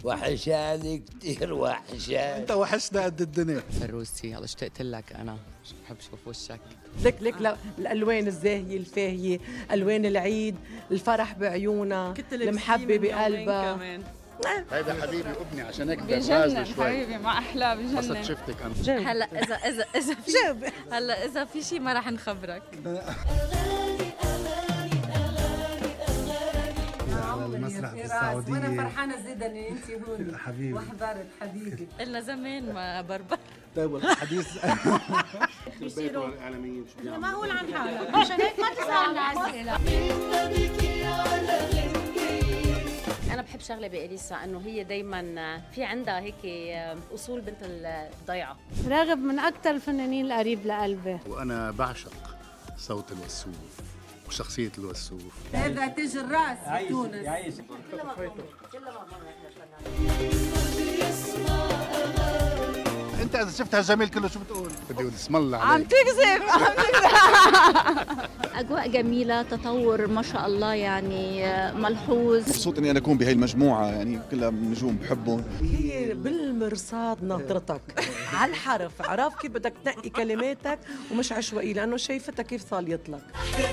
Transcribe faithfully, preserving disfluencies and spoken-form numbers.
وحشاني كتير وحشاني. انت وحشنا قد الدنيا. فروسي يلا اشتقت لك انا، بحب اشوف وشك. لك لك الالوان الزاهيه الفاهيه، الوان العيد، الفرح بعيونها، المحبه بقلبها. هيدا حبيبي ابني عشان هيك بجنن حبيبي مع احلى بجنن. قصد شفتك انا. هلا اذا اذا اذا في هلا اذا في شيء ما راح نخبرك. المسرح بالسعودية وانا فرحانه زيدا ان انت هون حبيبي وحضرت حبيبي. قلنا زمان ما بربر. طيب الحديث بيصيروا الاعلاميين معقول عن حالك عشان هيك ما تسالنا اسئله. أنا بحب شغلة بإليسا إنه هي دايماً في عندها هيك أصول بنت الضيعة. راغب من أكثر الفنانين القريب لقلبي، وانا بعشق صوت الوسوف وشخصية الوسوف. هذا تاج الراس بتونس. انت اذا شفت هالجميل كله شو بتقول؟ بدي اقول اسم الله عليك. عم تكذب عم تكذب. أجواء جميلة، تطور ما شاء الله يعني ملحوظ. مبسوط اني انا اكون بهي المجموعه، يعني كلها نجوم بحبهم. هي بالمرصاد ناطرتك على الحرف، عرف كيف بدك تنقي كلماتك ومش عشوائي، لانه شايفتها كيف صاليت لك.